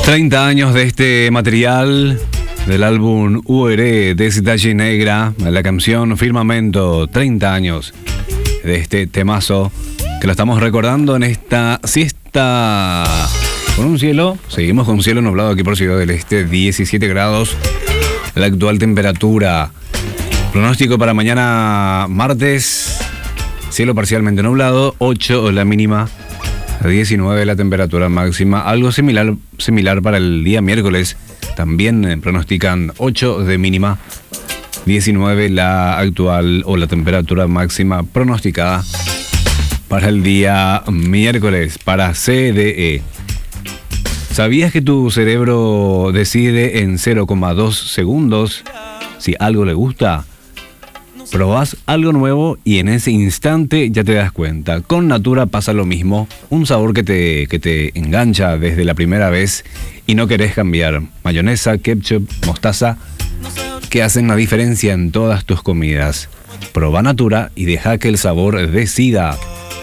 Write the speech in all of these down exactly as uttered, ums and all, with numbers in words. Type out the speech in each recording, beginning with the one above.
treinta años de este material del álbum U R E de Ciudad Negra, la canción Firmamento. Treinta años de este temazo que lo estamos recordando en esta siesta con un cielo. Seguimos con cielo nublado aquí por Ciudad del Este, diecisiete grados la actual temperatura. Pronóstico para mañana martes: cielo parcialmente nublado, ocho la mínima, diecinueve la temperatura máxima. Algo similar, similar para el día miércoles. También eh, pronostican ocho de mínima, diecinueve la actual o la temperatura máxima pronosticada para el día miércoles. Para C D E, ¿sabías que tu cerebro decide en cero coma dos segundos si algo le gusta? Probás algo nuevo y en ese instante ya te das cuenta. Con Natura pasa lo mismo. Un sabor que te, que te engancha desde la primera vez y no querés cambiar. Mayonesa, ketchup, mostaza, que hacen la diferencia en todas tus comidas. Proba Natura y deja que el sabor decida.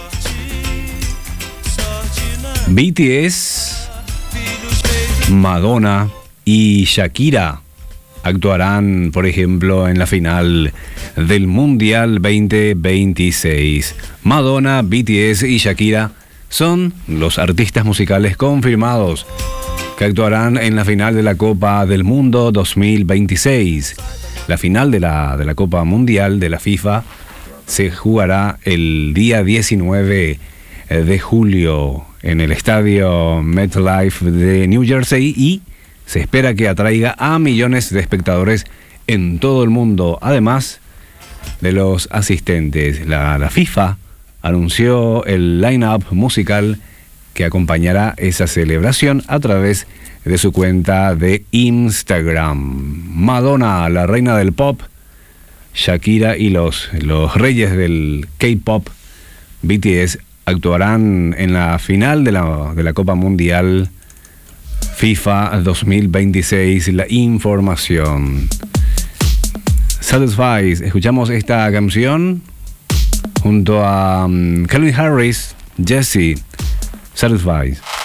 B T S, Madonna y Shakira actuarán, por ejemplo, en la final del Mundial veinte veintiséis. Madonna, B T S y Shakira son los artistas musicales confirmados que actuarán en la final de la Copa del Mundo dos mil veintiséis. La final de la, de la Copa Mundial de la FIFA se jugará el día diecinueve de julio en el estadio MetLife de New Jersey y se espera que atraiga a millones de espectadores en todo el mundo. Además de los asistentes, la, la FIFA anunció el line-up musical que acompañará esa celebración a través de su cuenta de Instagram. Madonna, la reina del pop, Shakira y los, los reyes del K-pop, B T S, actuarán en la final de la, de la Copa Mundial FIFA dos mil veintiséis. La información. Satisfies. Escuchamos esta canción junto a um, Calvin Harris, Jesse. Satisfies.